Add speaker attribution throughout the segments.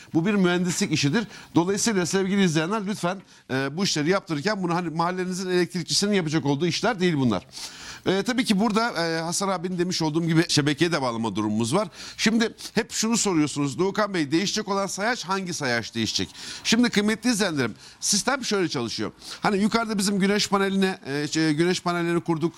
Speaker 1: Bu bir mühendislik işidir. Dolayısıyla sevgili izleyenler lütfen bu işleri yaptırırken bunu hani mahallenizin elektrikçisinin yapacak olduğu işler değil bunlar. Tabii ki burada Hasan abinin demiş olduğum gibi şebekeye de bağlama durumumuz var. Şimdi hep şunu soruyorsunuz. Doğukan Bey, değişecek olan sayaç hangi sayaç değişecek? Şimdi kıymetli izleyenlerim, sistem şöyle çalışıyor. Hani yukarıda bizim güneş panellerini kurduk.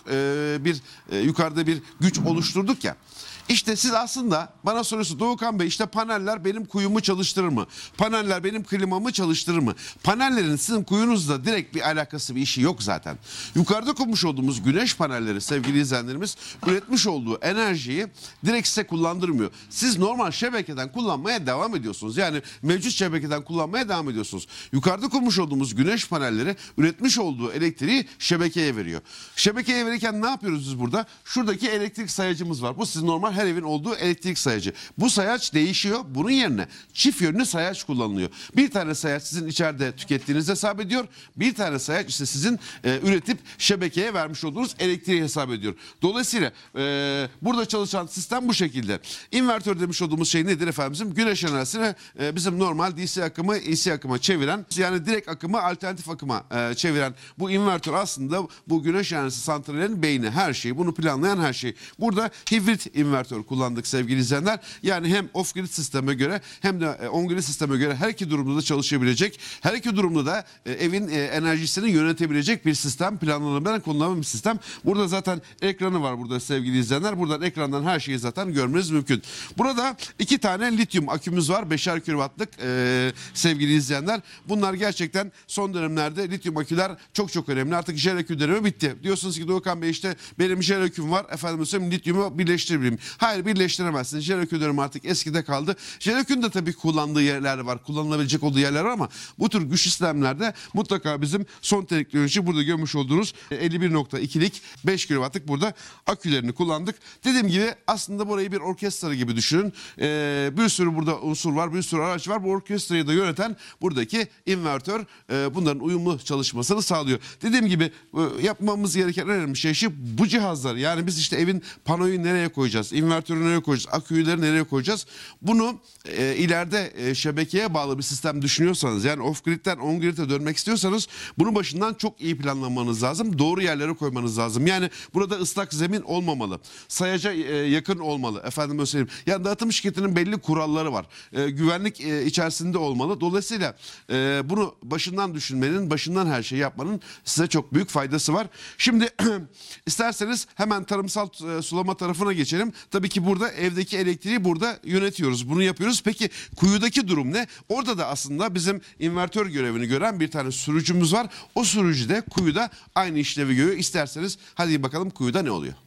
Speaker 1: Yukarıda bir güç oluşturduk ya. İşte siz aslında bana soruyorsunuz, Doğukan Bey işte paneller benim kuyumu çalıştırır mı? Paneller benim klimamı çalıştırır mı? Panellerin sizin kuyunuzla direkt bir alakası, bir işi yok zaten. Yukarıda kurmuş olduğumuz güneş panelleri sevgili izleyenlerimiz üretmiş olduğu enerjiyi direkt size kullandırmıyor. Siz normal şebekeden kullanmaya devam ediyorsunuz. Yani mevcut şebekeden kullanmaya devam ediyorsunuz. Yukarıda kurmuş olduğumuz güneş panelleri üretmiş olduğu elektriği şebekeye veriyor. Şebekeye verirken ne yapıyoruz biz burada? Şuradaki elektrik sayacımız var. Bu sizin normal her evin olduğu elektrik sayacı. Bu sayaç değişiyor. Bunun yerine çift yönlü sayaç kullanılıyor. Bir tane sayaç sizin içeride tükettiğinizi hesap ediyor. Bir tane sayaç işte sizin üretip şebekeye vermiş olduğunuz elektriği hesap ediyor. Dolayısıyla burada çalışan sistem bu şekilde. İnvertör demiş olduğumuz şey nedir efendim? Güneş enerjisini bizim normal DC akımı AC akıma çeviren, yani direkt akımı alternatif akıma çeviren bu invertör aslında bu güneş enerjisi santrallerin beyni, her şeyi, bunu planlayan her şey. Burada hibrit invertör kullandık sevgili izleyenler. Yani hem off grid sisteme göre hem de on grid sisteme göre her iki durumda da çalışabilecek, her iki durumda da evin enerjisini yönetebilecek bir sistem, planlanabilen, kullanılan bir sistem. Burada zaten ekranı var burada sevgili izleyenler. Buradan ekrandan her şeyi zaten görmeniz mümkün. Burada 2 tane lityum akümüz var. 5'er kW'lık sevgili izleyenler. Bunlar gerçekten son dönemlerde lityum aküler çok önemli. Artık jel akü dönemi bitti. Diyorsunuz ki Doğukan Bey işte benim jel aküm var. Efendim söyleyeyim, lityumu birleştirebilirim. Hayır, birleştiremezsiniz. Jel akü dönemi artık eskide kaldı. Jel akünün de tabii kullandığı yerler var. Kullanılabilecek olduğu yerler var ama bu tür güç sistemlerde mutlaka bizim son teknoloji burada görmüş olduğunuz 51.2'lik 5 kW'lık burada akülerini kullandık. Dediğim gibi aslında burayı bir orkestra gibi düşünün. Bir sürü burada unsur var, bir sürü araç var. Bu orkestrayı da yöneten buradaki invertör bunların uyumlu çalışmasını sağlıyor. Dediğim gibi yapmamız gereken önemli şey bu cihazlar. Yani biz işte evin panoyu nereye koyacağız? İnvertörü nereye koyacağız? Aküleri nereye koyacağız? Bunu ileride şebekeye bağlı bir sistem düşünüyorsanız, yani off grid'den on grid'e dönmek istiyorsanız bunu başından çok iyi planlamanız lazım. Doğru yerlere koymanız lazım. Yani burada ıslak zemin olmamalı. Sayaca yakın olmalı. Efendim söyleyeyim. Yani dağıtım şirketinin belli kuralları var. Güvenlik içerisinde olmalı. Dolayısıyla bunu başından düşünmenin, başından her şeyi yapmanın size çok büyük faydası var. Şimdi isterseniz hemen tarımsal sulama tarafına geçelim. Tabii ki burada evdeki elektriği burada yönetiyoruz. Bunu yapıyoruz. Peki kuyudaki durum ne? Orada da aslında bizim invertör görevini gören bir tane sürücümüz var. O sürücü de kuyuda aynı işlevi görüyor. İsterseniz hadi bakalım kuyuda ne oluyor?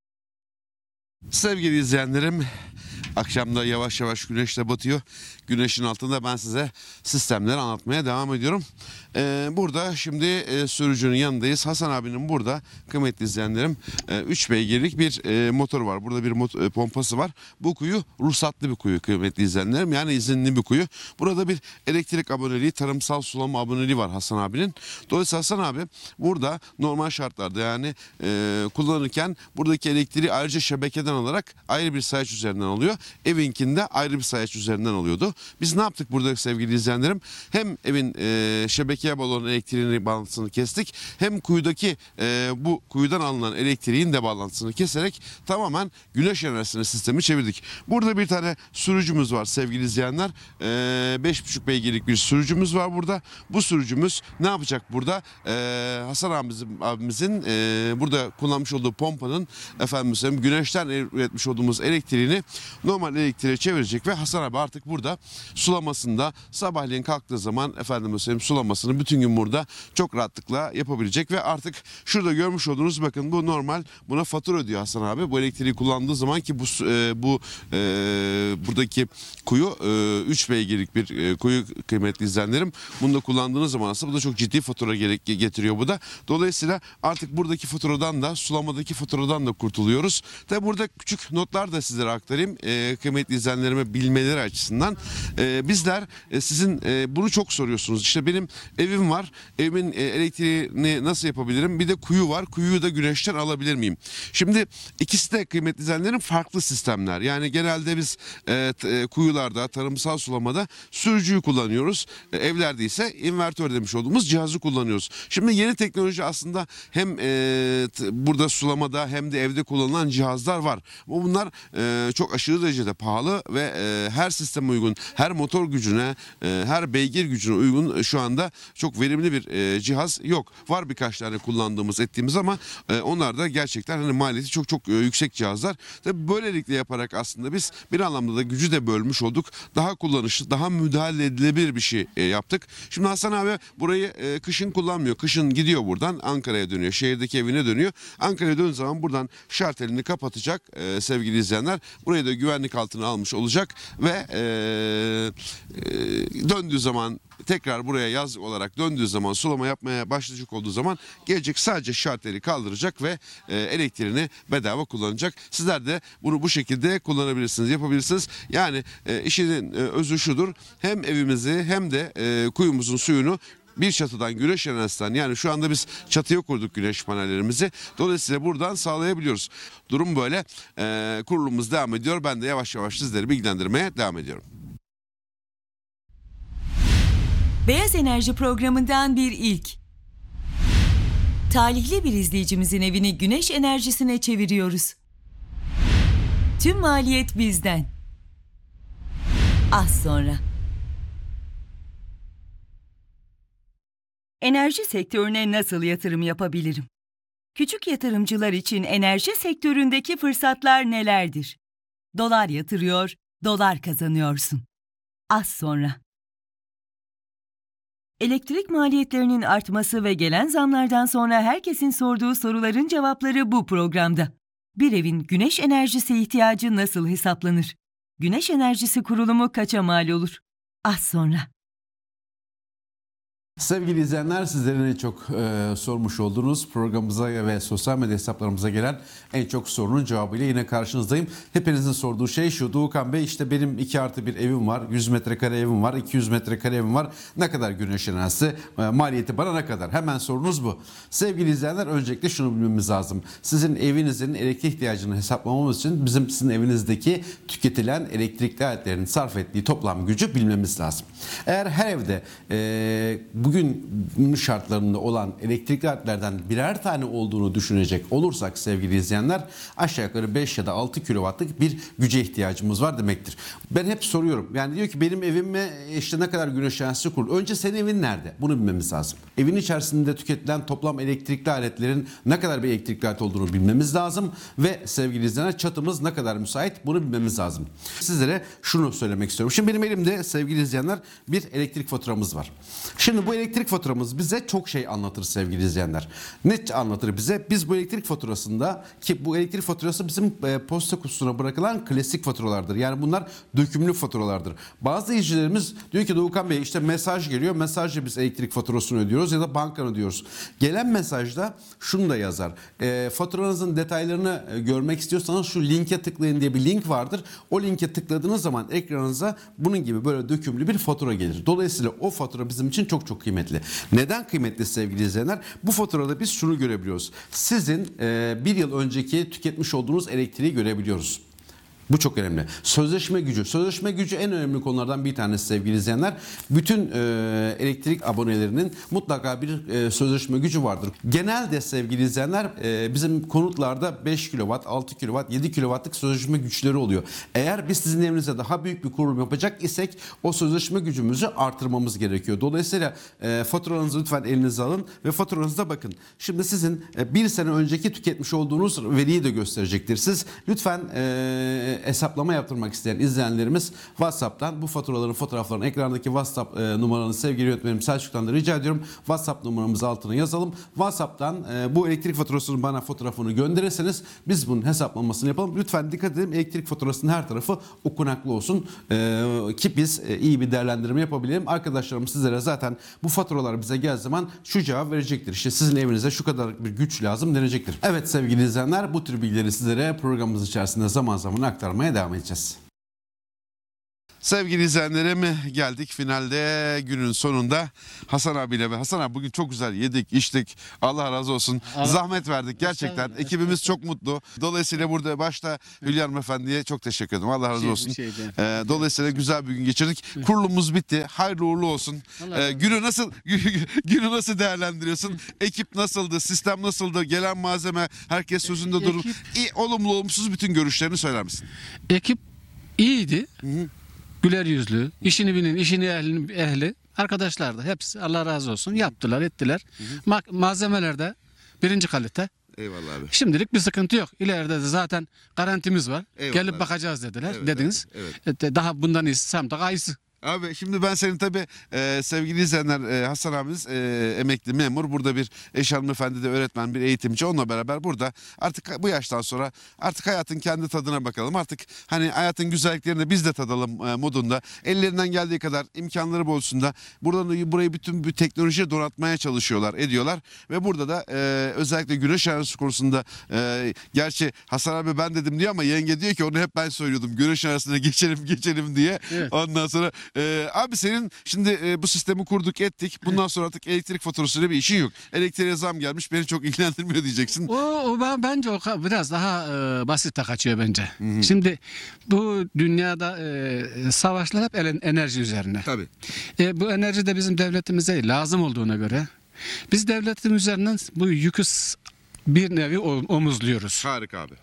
Speaker 1: Sevgili izleyenlerim, akşamda yavaş yavaş güneş de batıyor. Güneşin altında ben size sistemleri anlatmaya devam ediyorum. Burada şimdi sürücünün yanındayız. Hasan abinin burada kıymetli izleyenlerim 3 beygirlik bir motor var. Burada bir pompası var. Bu kuyu ruhsatlı bir kuyu kıymetli izleyenlerim. Yani izinli bir kuyu. Burada bir elektrik aboneliği, tarımsal sulama aboneliği var Hasan abinin. Dolayısıyla Hasan abi burada normal şartlarda yani kullanırken buradaki elektriği ayrıca şebekeden alarak ayrı bir sayaç üzerinden alıyor. Evinkinde ayrı bir sayaç üzerinden alıyordu. Biz ne yaptık burada sevgili izleyenlerim? Hem evin şebekeye bağlı olan elektriğini bağlantısını kestik. Hem kuyudaki bu kuyudan alınan elektriğin de bağlantısını keserek tamamen güneş enerjisine sistemi çevirdik. Burada bir tane sürücümüz var sevgili izleyenler. 5,5 beygirlik bir sürücümüz var burada. Bu sürücümüz ne yapacak burada? Hasan abimizin burada kullanmış olduğu pompanın güneşten üretmiş olduğumuz elektriğini normal elektriğe çevirecek ve Hasan abi artık burada sulamasında sabahleyin kalktığı zaman sulamasını bütün gün burada çok rahatlıkla yapabilecek ve artık şurada görmüş olduğunuz bakın bu normal, buna fatura ödüyor Hasan abi bu elektriği kullandığı zaman ki buradaki kuyu 3 beygirlik bir kuyu kıymetli izleyenlerim. Bunu da kullandığınız zaman aslında bu da çok ciddi fatura getiriyor bu da. Dolayısıyla artık buradaki faturadan da sulamadaki faturadan da kurtuluyoruz. Tabi burada küçük notlar da sizlere aktarayım. kıymetli izleyenlerime bilmeleri açısından bizler sizin bunu çok soruyorsunuz. İşte benim evim var. Evimin elektriğini nasıl yapabilirim? Bir de kuyu var. Kuyuyu da güneşten alabilir miyim? Şimdi ikisi de kıymetli izleyenlerin farklı sistemler. Yani genelde biz kuyularda, tarımsal sulamada sürücüyü kullanıyoruz. Evlerde ise invertör demiş olduğumuz cihazı kullanıyoruz. Şimdi yeni teknoloji aslında hem burada sulamada hem de evde kullanılan cihazlar var. Ama bunlar çok aşırı derecede pahalı ve her sisteme uygun, her motor gücüne, her beygir gücüne uygun şu anda çok verimli bir cihaz yok. Var birkaç tane kullandığımız, ettiğimiz ama onlar da gerçekten hani maliyeti çok yüksek cihazlar. Tabii böylelikle yaparak aslında biz bir anlamda da gücü de bölmüş olduk. Daha kullanışlı, daha müdahale edilebilir bir şey yaptık. Şimdi Hasan abi burayı kışın kullanmıyor. Kışın gidiyor buradan Ankara'ya dönüyor. Şehirdeki evine dönüyor. Ankara'ya döndüğü zaman buradan şartelini kapatacak sevgili izleyenler. Burayı da güvenlik altına almış olacak ve döndüğü zaman tekrar buraya yaz olarak döndüğü zaman sulama yapmaya başlayacak olduğu zaman gelecek sadece şarteli kaldıracak ve elektriğini bedava kullanacak. Sizler de bunu bu şekilde kullanabilirsiniz, yapabilirsiniz. Yani işin özü şudur. Hem evimizi hem de kuyumuzun suyunu bir çatıdan güneş enerjisinden, yani şu anda biz çatıya kurduk güneş panellerimizi. Dolayısıyla buradan sağlayabiliyoruz. Durum böyle. Kurulumuz devam ediyor. Ben de yavaş yavaş sizleri bilgilendirmeye devam ediyorum.
Speaker 2: Beyaz Enerji programından bir ilk. Talihli bir izleyicimizin evini güneş enerjisine çeviriyoruz. Tüm maliyet bizden. Az sonra. Enerji sektörüne nasıl yatırım yapabilirim? Küçük yatırımcılar için enerji sektöründeki fırsatlar nelerdir? Dolar yatırıyor, dolar kazanıyorsun. Az sonra. Elektrik maliyetlerinin artması ve gelen zamlardan sonra herkesin sorduğu soruların cevapları bu programda. Bir evin güneş enerjisi ihtiyacı nasıl hesaplanır? Güneş enerjisi kurulumu kaça mal olur? Az sonra.
Speaker 3: Sevgili izleyenler, sizlerin en çok sormuş olduğunuz programımıza ve sosyal medya hesaplarımıza gelen en çok sorunun cevabıyla yine karşınızdayım. Hepinizin sorduğu şey şu: Doğukan Bey, işte benim 2+1 evim var, 100 metrekare evim var, 200 metrekare evim var. Ne kadar güneş enerjisi? Maliyeti bana ne kadar? Hemen sorunuz bu. Sevgili izleyenler, öncelikle şunu bilmemiz lazım. Sizin evinizin elektrik ihtiyacını hesaplamamız için bizim sizin evinizdeki tüketilen elektrikli aletlerin sarf ettiği toplam gücü bilmemiz lazım. Eğer her evde bugün şartlarında olan elektrikli aletlerden birer tane olduğunu düşünecek olursak sevgili izleyenler, aşağı yukarı 5 ya da 6 kilowattlık bir güce ihtiyacımız var demektir. Ben hep soruyorum. Yani diyor ki benim evime işte ne kadar güneş enerjisi kurulu. Önce senin evin nerede? Bunu bilmemiz lazım. Evin içerisinde tüketilen toplam elektrikli aletlerin ne kadar bir elektrikli alet olduğunu bilmemiz lazım ve sevgili izleyenler, çatımız ne kadar müsait, bunu bilmemiz lazım. Sizlere şunu söylemek istiyorum. Şimdi benim elimde sevgili izleyenler bir elektrik faturamız var. Şimdi bu elektrik faturamız bize çok şey anlatır sevgili izleyenler. Ne anlatır bize? Biz bu elektrik faturasında, ki bu elektrik faturası bizim posta kutusuna bırakılan klasik faturalardır. Yani bunlar dökümlü faturalardır. Bazı izleyicilerimiz diyor ki Doğukan Bey, işte mesaj geliyor. Mesajla biz elektrik faturasını ödüyoruz ya da bankanı ödüyoruz. Gelen mesajda şunu da yazar. Faturanızın detaylarını görmek istiyorsanız şu linke tıklayın diye bir link vardır. O linke tıkladığınız zaman ekranınıza bunun gibi böyle dökümlü bir fatura gelir. Dolayısıyla o fatura bizim için çok kıymetli. Neden kıymetli sevgili izleyenler? Bu faturada biz şunu görebiliyoruz. Sizin bir yıl önceki tüketmiş olduğunuz elektriği görebiliyoruz. Bu çok önemli. Sözleşme gücü. Sözleşme gücü en önemli konulardan bir tanesi sevgili izleyenler. Bütün elektrik abonelerinin mutlaka bir sözleşme gücü vardır. Genelde sevgili izleyenler bizim konutlarda 5 kW, 6 kW, 7 kW'lık sözleşme güçleri oluyor. Eğer biz sizin evinizde daha büyük bir kurulum yapacak isek o sözleşme gücümüzü artırmamız gerekiyor. Dolayısıyla faturanızı lütfen elinize alın ve faturanızda bakın. Şimdi sizin bir sene önceki tüketmiş olduğunuz veriyi de gösterecektir. Siz lütfen hesaplama yaptırmak isteyen izleyenlerimiz WhatsApp'tan bu faturaların fotoğraflarını ekrandaki WhatsApp numaranı sevgili yönetmenim Selçuk'tan da rica ediyorum. WhatsApp numaramızı altına yazalım. WhatsApp'tan bu elektrik faturasının bana fotoğrafını gönderirseniz biz bunun hesaplamasını yapalım. Lütfen dikkat edelim, elektrik faturasının her tarafı okunaklı olsun ki biz iyi bir değerlendirme yapabilelim. Arkadaşlarım sizlere zaten bu faturalar bize geldiği zaman şu cevap verecektir. İşte sizin evinize şu kadar bir güç lazım denecektir. Evet sevgili izleyenler, bu tür bilgileri sizlere programımız içerisinde zaman zaman aktarmaya devam edeceğiz.
Speaker 1: Sevgili izleyenlerim, geldik finalde günün sonunda Hasan abiyle. Ve Hasan abi bugün çok güzel yedik içtik, Allah razı olsun, zahmet verdik gerçekten, ekibimiz çok mutlu. Dolayısıyla burada başta Hülya hanımefendiye çok teşekkür ederim, Allah razı olsun. Dolayısıyla güzel bir gün geçirdik, kurulumuz bitti, hayırlı uğurlu olsun. Günü nasıl değerlendiriyorsun, ekip nasıldı, sistem nasıldı, gelen malzeme, herkes sözünde durur, olumlu olumsuz bütün görüşlerini söyler misin?
Speaker 4: Ekip iyiydi. Güler yüzlü, işini bilin, işini ehli arkadaşlar da hepsi Allah razı olsun yaptılar, ettiler. Malzemeler de birinci kalite.
Speaker 1: Eyvallah abi.
Speaker 4: Şimdilik bir sıkıntı yok. İleride de zaten garantimiz var.
Speaker 1: Eyvallah.
Speaker 4: Gelip bakacağız dediler,
Speaker 1: Evet,
Speaker 4: dediniz.
Speaker 1: evet.
Speaker 4: Daha bundan iyisi, daha iyisi.
Speaker 1: Abi şimdi ben senin tabii sevgili izleyenler, Hasan abimiz emekli memur. Burada bir eş hanımefendi de öğretmen, bir eğitimci. Onunla beraber burada artık bu yaştan sonra artık hayatın kendi tadına bakalım. Artık hani hayatın güzelliklerini biz de tadalım modunda. Ellerinden geldiği kadar imkanları bolsunda burayı bütün bir teknolojiye donatmaya çalışıyorlar, ediyorlar. Ve burada da özellikle güneş enerjisi konusunda gerçi Hasan abi ben dedim diyor ama yenge diyor ki onu hep ben söylüyordum. Güneş enerjisine geçelim diye. Evet. Ondan sonra abi senin şimdi bu sistemi kurduk ettik. Bundan sonra artık elektrik faturasıyla bir işin yok. Elektriğe zam gelmiş, beni çok ilgilendirmiyor diyeceksin.
Speaker 4: Bence o biraz daha basite kaçıyor bence. Hı-hı. Şimdi bu dünyada savaşlar hep enerji üzerine.
Speaker 1: Tabii.
Speaker 4: Bu enerji de bizim devletimize lazım olduğuna göre biz devletin üzerinden bu yükü bir nevi omuzluyoruz.
Speaker 1: Harika abi.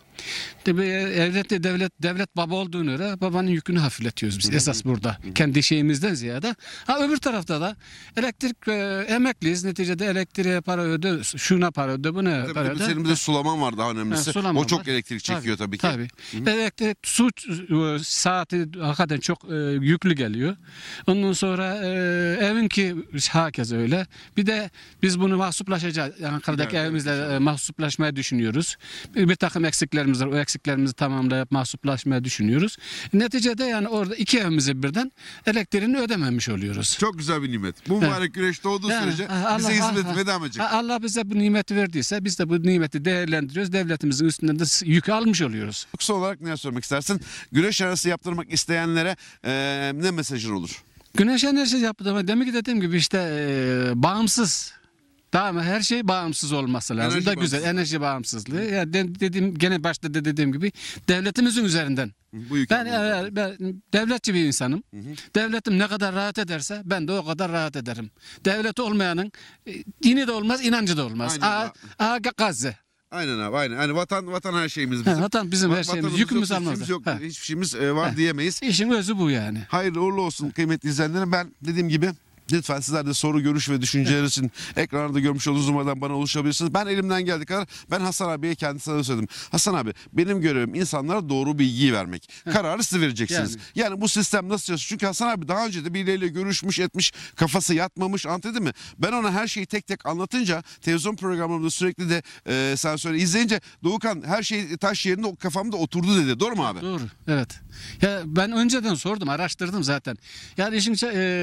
Speaker 4: Devlet baba olduğuna göre babanın yükünü hafifletiyoruz biz esas burada. Kendi şeyimizden ziyade. Öbür tarafta da elektrik emekliyiz. Neticede elektriğe para öde, şuna para öde, buna para öde.
Speaker 1: Senin bir de sulaman var daha önemlisi. O çok elektrik çekiyor tabii ki.
Speaker 4: Tabii. Elektrik, su saati hakikaten çok yüklü geliyor. Ondan sonra evinki herkes öyle. Bir de biz bunu mahsuplaşacağız. Ankara'daki evimizle mahsuplaşmaya düşünüyoruz. Bir takım eksiklerimiz var. O eksiklerimizi tamamlayıp mahsuplaşmaya düşünüyoruz. Neticede yani orada iki evimizi birden elektriğini ödememiş oluyoruz.
Speaker 1: Çok güzel bir nimet. Bu mübarek güneş doğduğu sürece bize hizmet etmeye devam edecek.
Speaker 4: Allah bize bu nimeti verdiyse biz de bu nimeti değerlendiriyoruz. Devletimizin üstünden de yükü almış oluyoruz.
Speaker 1: Kısa olarak ne söylemek istersin? Güneş enerjisi yaptırmak isteyenlere ne mesajın olur?
Speaker 4: Güneş enerjisi yaptırmak demek ki dediğim gibi işte bağımsız. Tamam, her şey bağımsız olması lazım.
Speaker 1: Enerji
Speaker 4: da güzel enerji bağımsızlığı. Yani gene başta da dediğim gibi devletimizin üzerinden. Ben devletçi bir insanım. Hı hı. Devletim ne kadar rahat ederse ben de o kadar rahat ederim. Devlet olmayanın dini de olmaz, inancı da olmaz. Gazze.
Speaker 1: Aynen abi, aynen. Yani vatan her şeyimiz bizim.
Speaker 4: Vatan bizim her şeyimiz. Yükümüz almaz.
Speaker 1: Hiçbir şeyimiz var diyemeyiz.
Speaker 4: İşin özü bu yani.
Speaker 1: Hayırlı uğurlu olsun kıymetli izleyenlerim. Ben dediğim gibi lütfen sizler de soru, görüş ve düşünceler için ekranda görmüş olduğunuz numaradan bana ulaşabilirsiniz. Ben elimden geldiği kadar ben Hasan abiye kendisine de söyledim. Hasan abi benim görevim insanlara doğru bilgiyi vermek. Kararı siz vereceksiniz. Yani bu sistem nasıl çalışıyor? Çünkü Hasan abi daha önce de birileriyle görüşmüş etmiş, kafası yatmamış, anladın mı? Ben ona her şeyi tek tek anlatınca televizyon programlarında sürekli de sen söyle izleyince Doğukan her şey taş yerinde o kafamda oturdu dedi. Doğru mu abi?
Speaker 4: Doğru. Evet. Ya ben önceden sordum, araştırdım zaten. Yani işin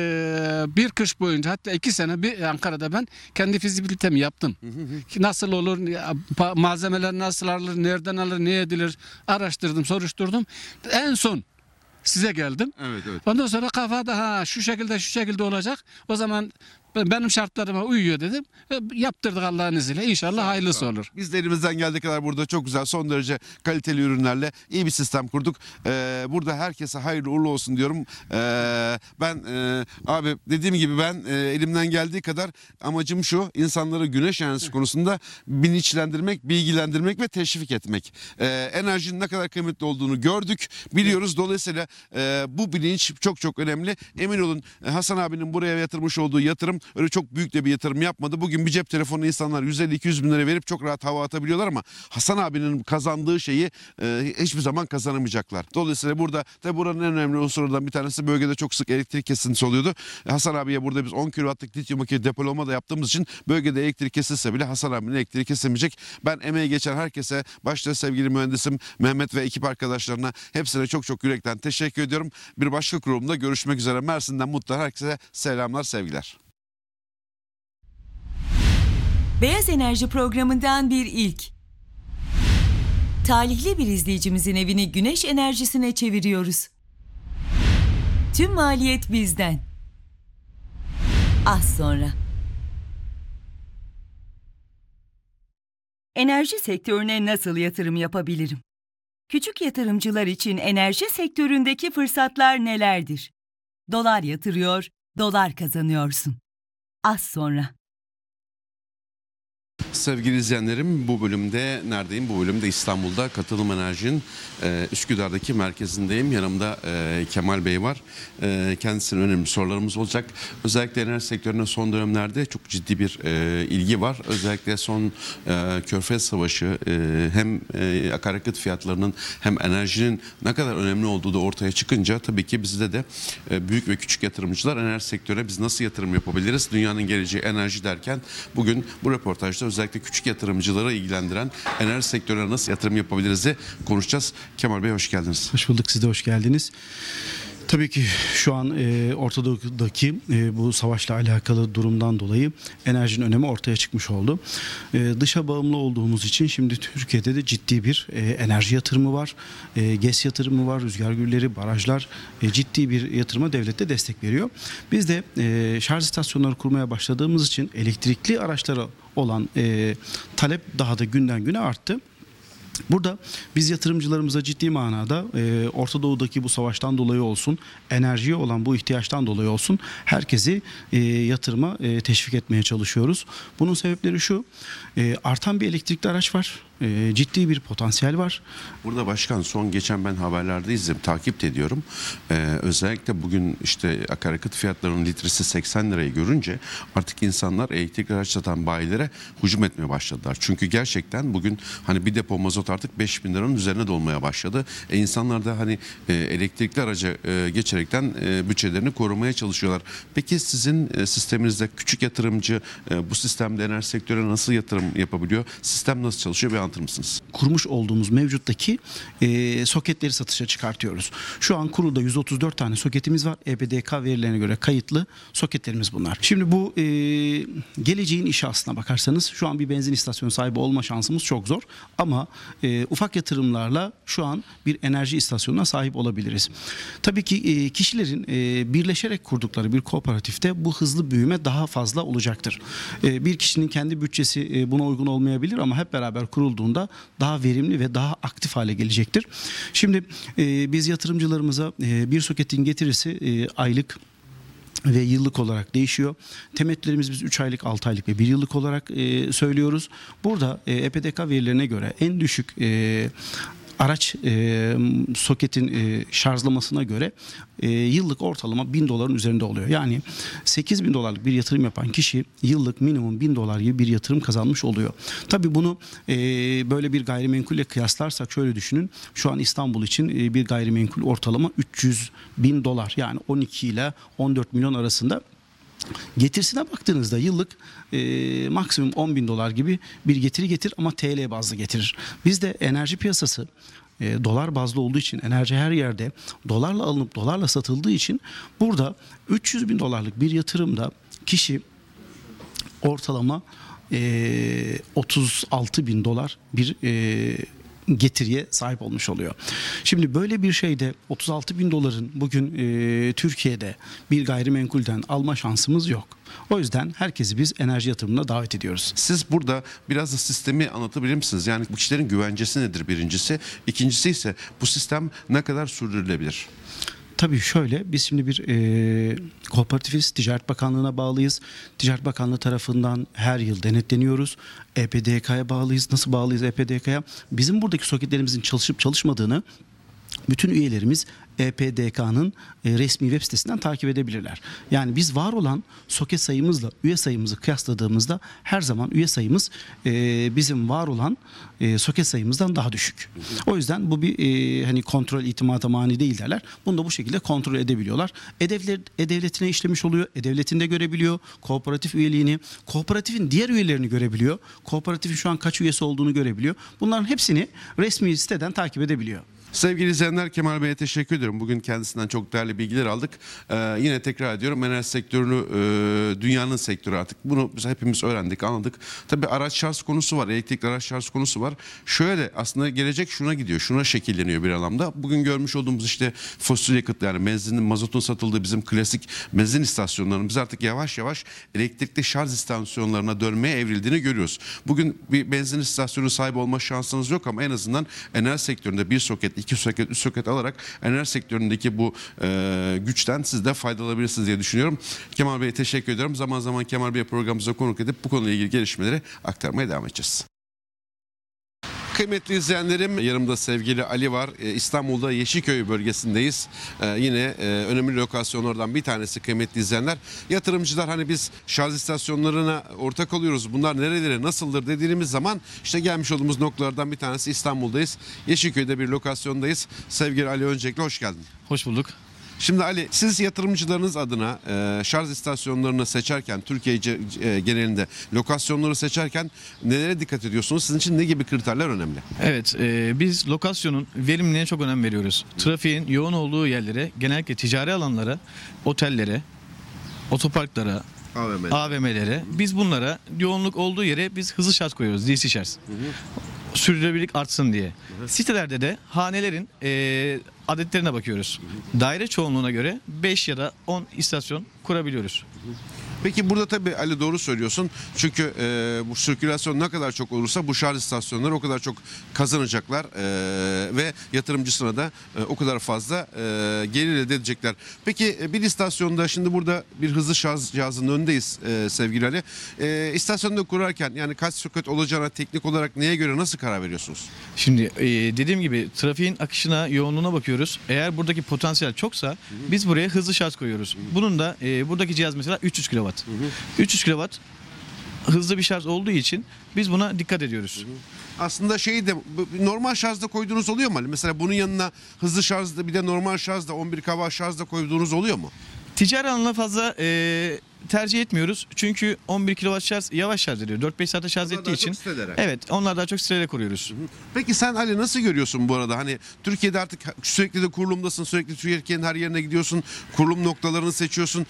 Speaker 4: bir kış boyunca hatta 2 sene bir Ankara'da ben kendi fizibilitemi yaptım. Nasıl olur, malzemeler nasıl alır, nereden alır, ne edilir araştırdım, soruşturdum. En son size geldim.
Speaker 1: Evet.
Speaker 4: Ondan sonra kafada şu şekilde olacak. O zaman benim şartlarıma uyuyor dedim. Yaptırdık Allah'ın izniyle. İnşallah hayırlısı olur.
Speaker 1: Biz de elimizden geldiği kadar burada çok güzel, son derece kaliteli ürünlerle iyi bir sistem kurduk. Burada herkese hayırlı uğurlu olsun diyorum. Ben abi dediğim gibi ben elimden geldiği kadar amacım şu: insanları güneş enerjisi konusunda bilinçlendirmek, bilgilendirmek ve teşvik etmek. Enerjinin ne kadar kıymetli olduğunu gördük, biliyoruz. Dolayısıyla bu bilinç çok önemli. Emin olun Hasan abinin buraya yatırmış olduğu yatırım öyle çok büyük de bir yatırım yapmadı. Bugün bir cep telefonu insanlar 150-200 bin lira verip çok rahat hava atabiliyorlar ama Hasan abinin kazandığı şeyi hiçbir zaman kazanamayacaklar. Dolayısıyla burada tabi buranın en önemli unsurlarından bir tanesi, bölgede çok sık elektrik kesintisi oluyordu. Hasan abiye burada biz 10 kW'lık lityum akü depolama da yaptığımız için bölgede elektrik kesilse bile Hasan abinin elektriği kesilmeyecek. Ben emeği geçen herkese, başta sevgili mühendisim Mehmet ve ekip arkadaşlarına hepsine çok yürekten teşekkür ediyorum. Bir başka kurumda görüşmek üzere. Mersin'den mutlu herkese selamlar, sevgiler.
Speaker 2: Beyaz Enerji programından bir ilk. Talihli bir izleyicimizin evini güneş enerjisine çeviriyoruz. tüm maliyet bizden. Az sonra. Enerji sektörüne nasıl yatırım yapabilirim? Küçük yatırımcılar için enerji sektöründeki fırsatlar nelerdir? Dolar yatırıyor, dolar kazanıyorsun. Az sonra.
Speaker 1: Sevgili izleyenlerim, bu bölümde neredeyim? Bu bölümde İstanbul'da Katılım Enerji'nin Üsküdar'daki merkezindeyim. Yanımda Kemal Bey var. Kendisine önemli sorularımız olacak. Özellikle enerji sektörüne son dönemlerde çok ciddi bir ilgi var. Özellikle son Körfez Savaşı hem akaryakıt fiyatlarının hem enerjinin ne kadar önemli olduğu da ortaya çıkınca tabii ki bizde de büyük ve küçük yatırımcılar enerji sektörüne biz nasıl yatırım yapabiliriz? Dünyanın geleceği enerji derken bugün bu röportajda özellikle küçük yatırımcıları ilgilendiren enerji sektörüne nasıl yatırım yapabiliriz diye konuşacağız. Kemal Bey hoş geldiniz.
Speaker 5: Hoş bulduk, siz de hoş geldiniz. Tabii ki şu an Orta Doğu'daki bu savaşla alakalı durumdan dolayı enerjinin önemi ortaya çıkmış oldu. Dışa bağımlı olduğumuz için şimdi Türkiye'de de ciddi bir enerji yatırımı var. GES yatırımı var, rüzgar gülleri, barajlar, ciddi bir yatırıma devlet de destek veriyor. Biz de şarj istasyonları kurmaya başladığımız için elektrikli araçlara olan talep daha da günden güne arttı. Burada biz yatırımcılarımıza ciddi manada Orta Doğu'daki bu savaştan dolayı olsun, enerjiye olan bu ihtiyaçtan dolayı olsun herkesi yatırıma teşvik etmeye çalışıyoruz. Bunun sebepleri şu, artan bir elektrikli araç var, ciddi bir potansiyel var.
Speaker 1: Burada başkan son geçen ben haberlerde izledim, takip ediyorum. Özellikle bugün işte akaryakıt fiyatlarının litresi 80 lirayı görünce artık insanlar elektrikli araç satan bayilere hücum etmeye başladılar. Çünkü gerçekten bugün hani bir depo mazot artık 5.000 liranın üzerine dolmaya başladı. İnsanlar da hani elektrikli araca geçerekten bütçelerini korumaya çalışıyorlar. Peki sizin sisteminizde küçük yatırımcı bu sistemde enerji sektörüne nasıl yatırım yapabiliyor? Sistem nasıl çalışıyor? Bir anlatır mısınız?
Speaker 5: Kurmuş olduğumuz mevcuttaki soketleri satışa çıkartıyoruz. Şu an kuruda 134 tane soketimiz var. EPDK verilerine göre kayıtlı soketlerimiz bunlar. Şimdi bu geleceğin işi aslına bakarsanız şu an bir benzin istasyonu sahibi olma şansımız çok zor. Ama ufak yatırımlarla şu an bir enerji istasyonuna sahip olabiliriz. Tabii ki kişilerin birleşerek kurdukları bir kooperatifte bu hızlı büyüme daha fazla olacaktır. Bir kişinin kendi bütçesi buna uygun olmayabilir ama hep beraber kurulduğunda daha verimli ve daha aktif hale gelecektir. Şimdi biz yatırımcılarımıza bir soketin getirisi aylık ve yıllık olarak değişiyor. Temettülerimiz biz 3 aylık, 6 aylık ve 1 yıllık olarak söylüyoruz. Burada EPDK verilerine göre en düşük araç soketin şarjlamasına göre yıllık ortalama 1000 doların üzerinde oluyor. Yani 8.000 dolarlık bir yatırım yapan kişi yıllık minimum 1000 dolar gibi bir yatırım kazanmış oluyor. Tabii bunu böyle bir gayrimenkulle kıyaslarsak şöyle düşünün. Şu an İstanbul için bir gayrimenkul ortalama 300.000 dolar, yani 12 ile 14 milyon arasında. Getirisine baktığınızda yıllık maksimum 10.000 dolar gibi bir getiri getirir ama TL bazlı getirir. Bizde enerji piyasası dolar bazlı olduğu için, enerji her yerde dolarla alınıp dolarla satıldığı için burada 300.000 dolarlık bir yatırımda kişi ortalama 36.000 dolar bir getiriye sahip olmuş oluyor. Şimdi böyle bir şeyde 36.000 doların bugün Türkiye'de bir gayrimenkulden alma şansımız yok. O yüzden herkesi biz enerji yatırımına davet ediyoruz.
Speaker 1: Siz burada biraz da sistemi anlatabilir misiniz? Yani bu kişilerin güvencesi nedir birincisi? İkincisi ise bu sistem ne kadar sürdürülebilir?
Speaker 5: Tabii şöyle, biz şimdi bir kooperatifiz, Ticaret Bakanlığı'na bağlıyız. Ticaret Bakanlığı tarafından her yıl denetleniyoruz. EPDK'ya bağlıyız. Nasıl bağlıyız EPDK'ya? Bizim buradaki soketlerimizin çalışıp çalışmadığını bütün üyelerimiz EPDK'nın resmi web sitesinden takip edebilirler. Yani biz var olan soket sayımızla üye sayımızı kıyasladığımızda her zaman üye sayımız bizim var olan soket sayımızdan daha düşük. O yüzden bu bir hani kontrol itimada mani değil derler. Bunu da bu şekilde kontrol edebiliyorlar. E-Devleti'ne işlemiş oluyor. E-Devleti'ni de görebiliyor. Kooperatif üyeliğini, kooperatifin diğer üyelerini görebiliyor. Kooperatifin şu an kaç üyesi olduğunu görebiliyor. Bunların hepsini resmi siteden takip edebiliyor.
Speaker 1: Sevgili izleyenler, Kemal Bey'e teşekkür ediyorum. Bugün kendisinden çok değerli bilgiler aldık. Yine tekrar ediyorum, enerji sektörünü dünyanın sektörü artık. Bunu biz hepimiz öğrendik, anladık. Tabii araç şarj konusu var, elektrikli araç şarj konusu var. Şöyle aslında gelecek şuna gidiyor, şuna şekilleniyor bir anlamda. Bugün görmüş olduğumuz işte fosil yakıt, yani benzinin, mazotun satıldığı bizim klasik benzin istasyonlarımız artık yavaş yavaş elektrikli şarj istasyonlarına dönmeye evrildiğini görüyoruz. Bugün bir benzin istasyonu sahibi olma şansınız yok ama en azından enerji sektöründe bir soket, 2 soket, 3 soket alarak enerji sektöründeki bu güçten siz de faydalanabilirsiniz diye düşünüyorum. Kemal Bey'e teşekkür ediyorum. Zaman zaman Kemal Bey programımıza konuk edip bu konuyla ilgili gelişmeleri aktarmaya devam edeceğiz. Kıymetli izleyenlerim, yanımda sevgili Ali var. İstanbul'da Yeşilköy bölgesindeyiz. Yine önemli lokasyonlardan bir tanesi kıymetli izleyenler. Yatırımcılar hani biz şarj istasyonlarına ortak oluyoruz. Bunlar nerelere, nasıldır dediğimiz zaman işte gelmiş olduğumuz noktalardan bir tanesi İstanbul'dayız. Yeşilköy'de bir lokasyondayız. Sevgili Ali, öncelikle hoş geldin.
Speaker 6: Hoş bulduk.
Speaker 1: Şimdi Ali, siz yatırımcılarınız adına şarj istasyonlarını seçerken, Türkiye genelinde lokasyonları seçerken nelere dikkat ediyorsunuz? Sizin için ne gibi kriterler önemli?
Speaker 6: Evet, biz lokasyonun verimliliğine çok önem veriyoruz. Trafiğin yoğun olduğu yerlere, genellikle ticari alanlara, otellere, otoparklara, AVM'lere, biz bunlara yoğunluk olduğu yere biz hızlı şarj koyuyoruz, DC şarj. Sürdürülebilirlik artsın diye. Sitelerde de hanelerin adetlerine bakıyoruz. Daire çoğunluğuna göre 5 ya da 10 istasyon kurabiliyoruz.
Speaker 1: Peki burada tabii Ali doğru söylüyorsun. Çünkü bu sirkülasyon ne kadar çok olursa bu şarj istasyonları o kadar çok kazanacaklar ve yatırımcısına da o kadar fazla gelir elde edecekler. Peki bir istasyonda, şimdi burada bir hızlı şarj cihazının önündeyiz sevgili Ali. İstasyonda kurarken yani kaç soket olacağına teknik olarak neye göre nasıl karar veriyorsunuz?
Speaker 6: Şimdi dediğim gibi trafiğin akışına, yoğunluğuna bakıyoruz. Eğer buradaki potansiyel çoksa biz buraya hızlı şarj koyuyoruz. Bunun da buradaki cihaz mesela 300 kW. 300 kW hızlı bir şarj olduğu için biz buna dikkat ediyoruz.
Speaker 1: Aslında şeyi de normal şarjda koyduğunuz oluyor mu Ali? Mesela bunun yanına hızlı şarjda bir de normal şarjda 11 kW şarjda koyduğunuz oluyor mu?
Speaker 6: Ticari alanla fazla tercih etmiyoruz. Çünkü 11 kW şarj yavaş şarj ediyor. 4-5 saate şarj
Speaker 1: Onlar
Speaker 6: ettiği
Speaker 1: daha
Speaker 6: için.
Speaker 1: çok sitelere.
Speaker 6: Evet, onlar daha çok sitelere kuruyoruz.
Speaker 1: Peki sen Ali nasıl görüyorsun bu arada? Hani Türkiye'de artık sürekli de kurulumdasın. Sürekli Türkiye'nin her yerine gidiyorsun. Kurulum noktalarını seçiyorsun.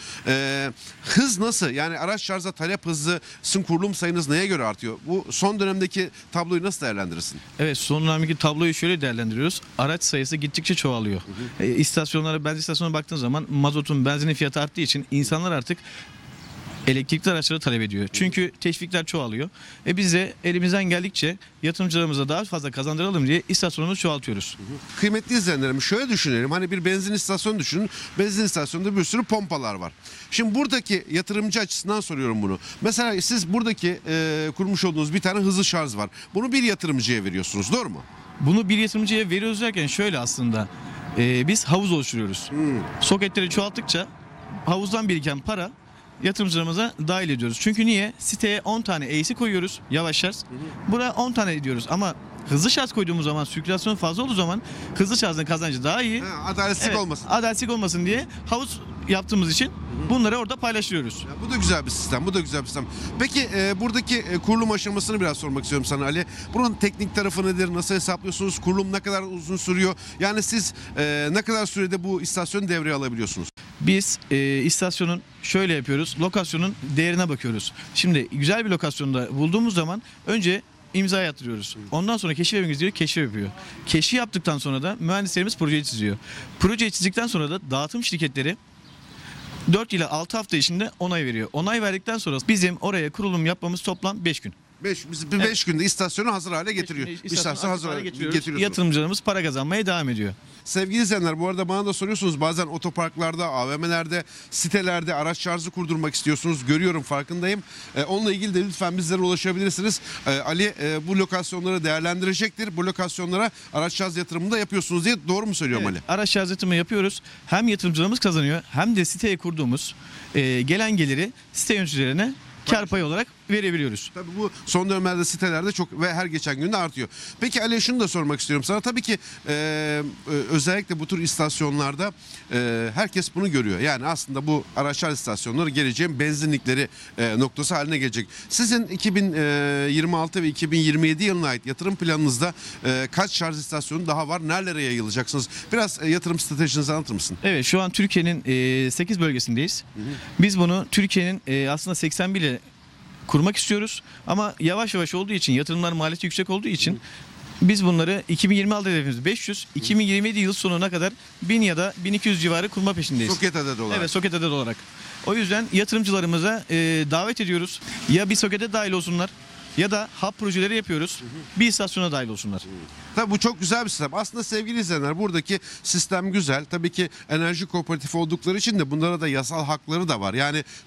Speaker 1: Hız nasıl? Yani araç şarja talep hızı, sizin kurulum sayınız neye göre artıyor? Bu son dönemdeki tabloyu nasıl değerlendirirsin?
Speaker 6: Evet, son dönemdeki tabloyu şöyle değerlendiriyoruz. Araç sayısı gittikçe çoğalıyor. İstasyonlara, benzin istasyonuna baktığın zaman mazotun, benzinin fiyatı arttığı için insanlar artık elektrikli araçları talep ediyor. Çünkü teşvikler çoğalıyor. Biz de elimizden geldikçe yatırımcılarımıza daha fazla kazandıralım diye istasyonumuzu çoğaltıyoruz.
Speaker 1: Kıymetli izleyenlerim, şöyle düşünelim. Hani bir benzin istasyonu düşünün. Benzin istasyonunda bir sürü pompalar var. Şimdi buradaki yatırımcı açısından soruyorum bunu. Mesela siz buradaki kurmuş olduğunuz bir tane hızlı şarj var. Bunu bir yatırımcıya veriyorsunuz, doğru mu?
Speaker 6: Bunu bir yatırımcıya veriyoruz derken şöyle aslında. Biz havuz oluşturuyoruz. Soketleri çoğalttıkça havuzdan biriken para yatırımcılarımıza dahil ediyoruz. Çünkü niye? Siteye 10 tane AC koyuyoruz, yavaş şarj. Buraya 10 tane ediyoruz ama hızlı şarj koyduğumuz zaman, sirkülasyon fazla olduğu zaman hızlı şarjın kazancı daha iyi.
Speaker 1: Adaletsizlik olmasın.
Speaker 6: Adaletsizlik olmasın diye havuz yaptığımız için bunları orada paylaştırıyoruz.
Speaker 1: Ya bu da güzel bir sistem. Bu da güzel bir sistem. Peki buradaki kurulum aşamasını biraz sormak istiyorum sana Ali. Bunun teknik tarafı nedir? Nasıl hesaplıyorsunuz? Kurulum ne kadar uzun sürüyor? Yani siz ne kadar sürede bu istasyonu devreye alabiliyorsunuz?
Speaker 6: Biz istasyonun şöyle yapıyoruz. Lokasyonun değerine bakıyoruz. Şimdi güzel bir lokasyonda bulduğumuz zaman önce imza attırıyoruz. Ondan sonra keşif evimiz gidiyor, keşif yapıyor. Keşif yaptıktan sonra da mühendislerimiz projeyi çiziyor. Projeyi çizdikten sonra da dağıtım şirketleri 4 ile 6 hafta içinde onay veriyor. Onay verdikten sonra bizim oraya kurulum yapmamız toplam 5 gün.
Speaker 1: 5 günde istasyonu hazır hale getiriyor.
Speaker 6: İstasyonu hazır hale getiriyoruz.
Speaker 1: getiriyorsunuz.
Speaker 6: Yatırımcılarımız para kazanmaya devam ediyor.
Speaker 1: Sevgili izleyenler, bu arada bana da soruyorsunuz, bazen otoparklarda, AVM'lerde, sitelerde araç şarjı kurdurmak istiyorsunuz. Görüyorum, farkındayım. Onunla ilgili de lütfen bizlere ulaşabilirsiniz. Ali bu lokasyonları değerlendirecektir. Bu lokasyonlara araç şarj yatırımını da yapıyorsunuz diye, doğru mu söylüyorum Ali?
Speaker 6: Araç şarj yatırımı yapıyoruz. Hem yatırımcılarımız kazanıyor hem de siteye kurduğumuz gelen geliri site yöneticilerine kar payı olarak verebiliyoruz.
Speaker 1: Tabii bu son dönemlerde sitelerde çok ve her geçen gün de artıyor. Peki Ali, şunu da sormak istiyorum sana. Tabii ki özellikle bu tür istasyonlarda herkes bunu görüyor. Yani aslında bu araç şarj istasyonları geleceğin benzinlikleri noktası haline gelecek. Sizin 2026 ve 2027 yılına ait yatırım planınızda kaç şarj istasyonu daha var? Nerelere yayılacaksınız? Biraz yatırım stratejinizi anlatır mısın?
Speaker 6: Evet, şu an Türkiye'nin 8 bölgesindeyiz. Biz bunu Türkiye'nin aslında 81 ile kurmak istiyoruz. Ama yavaş yavaş olduğu için, yatırımlar maliyeti yüksek olduğu için biz bunları 2026 hedefimiz 500, 2027 yıl sonuna kadar 1000 ya da 1200 civarı kurma peşindeyiz.
Speaker 1: Soket adedi olarak.
Speaker 6: Evet, soket adedi olarak. O yüzden yatırımcılarımıza davet ediyoruz. Ya bir sokete dahil olsunlar ya da hub projeleri yapıyoruz. Bir istasyona dahil olsunlar.
Speaker 1: Tabii bu çok güzel bir sistem. Aslında sevgili izleyenler, buradaki sistem güzel. Tabii ki enerji kooperatifi oldukları için de bunlara da yasal hakları da var. Yani